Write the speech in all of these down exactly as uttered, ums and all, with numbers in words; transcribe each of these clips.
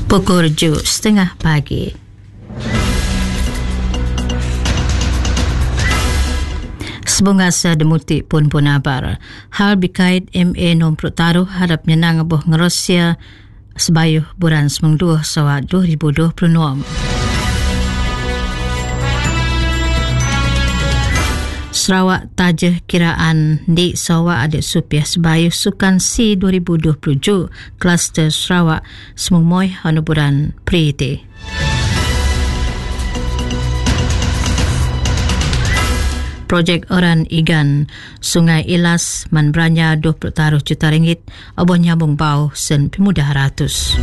Pukul tujuh setengah pagi. Sebungasa demutik pun pun abar. Hal bikait M A nom taruh hadap nyenang abuh ngerosia sebayuh bulan semang dua sawa dua ribu dua puluh enam. Sarawak tajah kiraan di Sarawak ada supiah sebayuh sukan C dua ribu dua puluh tujuh kluster Sarawak semumoy hanuburan priti. Projek Oran Igan Sungai Ilas manbranya dua puluh taruh juta ringgit aboh nyambung bau sen pemudah ratus.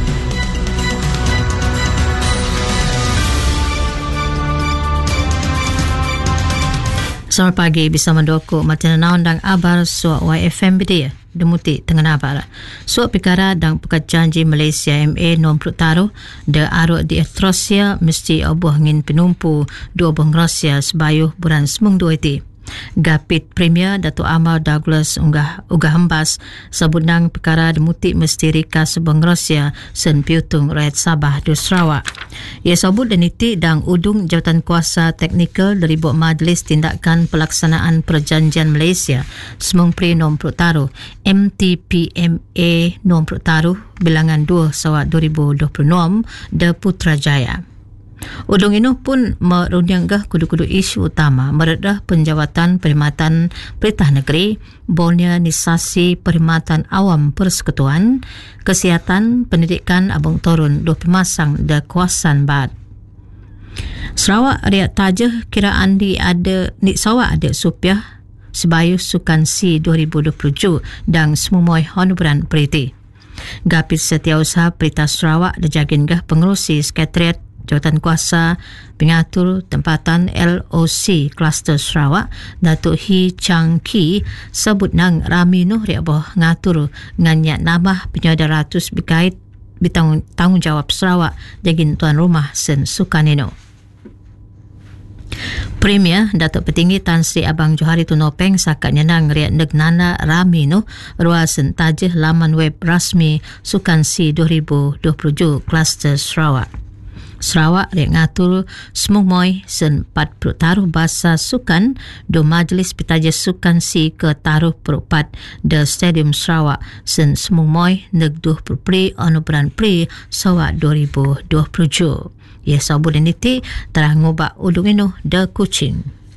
Selamat pagi, bisa mendokok mati naon dang abar suak Y F M B D demuti tengah abar. Suak perkara dang pekat janji Malaysia M A nom taruh de aruk di Australia mesti oboh ngin penumpu dua oboh ngerosia sebayuh bulan semung dua iti. Gapit Premier Datuk Amal Douglas unggah ugah hembas sebut nang perkara demuti mesti rika sebang Rusia sen piutung rakyat Sabah di Sarawak. Ia sebut dan iti dang udung jawatan kuasa teknikal dari Buat Majlis Tindakan Pelaksanaan Perjanjian Malaysia semung pri nom taruh M T P M A nom taruh bilangan dua sawa dua ribu dua puluh enam de Putrajaya. Udung ini pun merunyanggah kudu-kudu isu utama meredah penjawatan perkhidmatan Perintah Negeri, bolnisasi perkhidmatan awam persekutuan, kesihatan, pendidikan abang turun dua pemasang dan kawasan barat. Sarawak riak tajah kiraan di ada ni Sarawak ada supiah sebayuh sukan C dua ribu dua puluh tujuh dan semumoy honoran periti. Gapit Setiausaha Perintah Sarawak dijaginggah pengerusi sekretariat Jawatan Kuasa Pengatur Tempatan L O C Kluster Sarawak Datuk Hee Chang Ki sebut nang rami noh riak boh ngatur nganyat nambah penyada ratus bikait bitanggung tanggungjawab Sarawak jagin tuan rumah sen sukanino. Premier Datuk Petinggi Tan Sri Abang Johari Tunopeng sakat nyenang riak negnana rami noh ruas tajah laman web rasmi Sukan C dua ribu dua puluh tujuh Kluster Sarawak. Sarawak riak ngatur semumoy sen empat puluh taruh bahasa sukan do Majlis Pitaja Sukan C ke taruh perupat de Stadium Sarawak sen semumoy neg dua puluh pri onuberan pri Sarawak dua ribu dua puluh tujuh. Ia sabun niti telah ngubak udung ino de Kuching.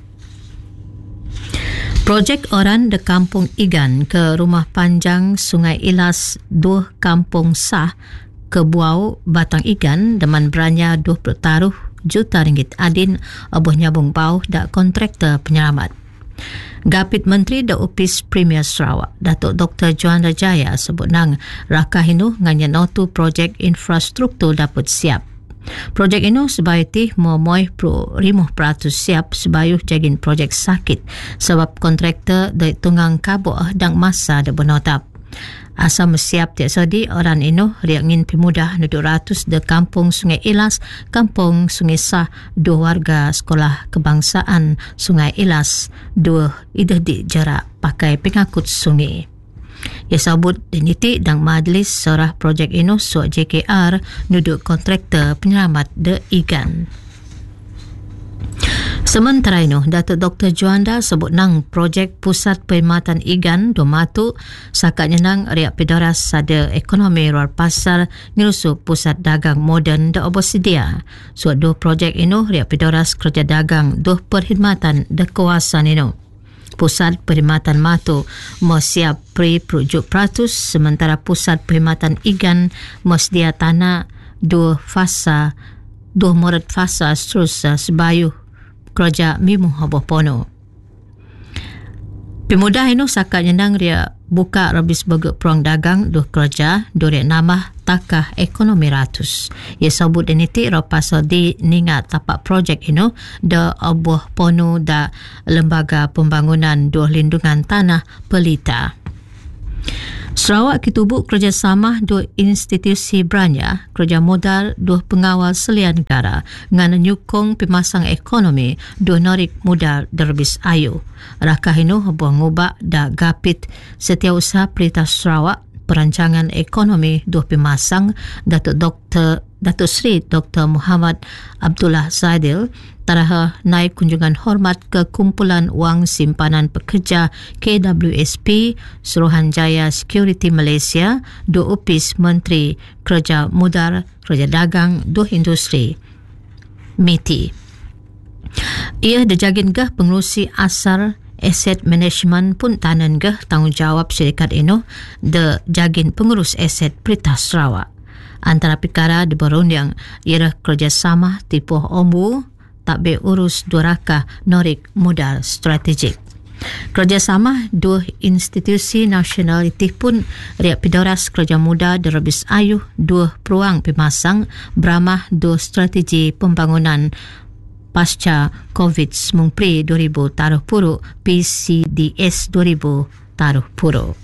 Projek Oran de Kampung Igan ke Rumah Panjang Sungai Ilas dua Kampung Sah ke Buau Batang Igan deman beranya dua puluh taruh juta ringgit adin abuh nyabung bau dak kontraktor penyelamat. Gapit Menteri da Upis Premier Sarawak Datuk Doktor Joan Rajaya sebut nang rakah inu nganyan notu projek infrastruktur dapat siap. Projek inu sebayuh tih memoy pro lima peratus siap sebayuh jagin projek sakit sebab kontraktor da tunggang kabuk dang masa da benotap. Asal siap tiap sedi orang ino riak ngin pemudah nuduk ratus de Kampung Sungai Ilas, Kampung Sungai Sah, dua warga sekolah kebangsaan Sungai Ilas, dua idah di jarak pakai pengakut sungai. Ia sabut diniti dang majlis sorah projek ino suak J K R nuduk kontraktor penyelamat de Igan. Sementara itu, Datuk Doktor Juanda sebut nang projek Pusat Perkhidmatan Igan Domatu sakat nyenang riak pedoras sada ekonomi luar pasar ngerusuh pusat dagang moden da obosedia. Suat dua projek ini riak pedoras kerja dagang dua perkhidmatan da kawasan ini. Pusat Perkhidmatan Matu siap pri perujuk peratus sementara Pusat Perkhidmatan Igan sedia tanah dua fasa dua morat fasa seterusnya sebayuh kerja mimu habuh pono. Pemudah ini sakat nyenang ria buka rabis bagi peluang dagang dua kerja dua nama takah ekonomi ratus. Ia sebut diniti rapasa di ningat tapak projek ini da abuh pono da lembaga pembangunan dua lindungan tanah Pelita. Sarawak kitubuk kerjasama dua institusi beranya, kerja modal dua pengawal selia negara dengan nyukong pemasang ekonomi dua norik modal derbis ayu. Rakah ini buang ngubak da gapit Setiausaha Perintah Sarawak Perancangan Ekonomi dua Pemasang Datuk Doktor Datuk Seri Doktor Muhammad Abdullah Zaidil telah naik kunjungan hormat ke Kumpulan Wang Simpanan Pekerja K W S P Suruhanjaya Security Malaysia do Upis Menteri Kerja Muda, Kerja Dagang, do Industri M I T I. Ia dijagin gah pengurusi asar Asset Management pun tanan gah tanggungjawab syarikat ino de jagin pengurus aset Perintah Sarawak. Antara perkara di berundang ialah kerjasama tipuh ombu tak be urus dua raka norik modal strategik. Kerjasama dua institusi nasional itu pun riak pidoras kerja muda derebis ayuh dua peruang pemasang beramah dua strategi pembangunan pasca COVID sembilan belas dua ribu taruh puru P C D S dua ribu taruh puru.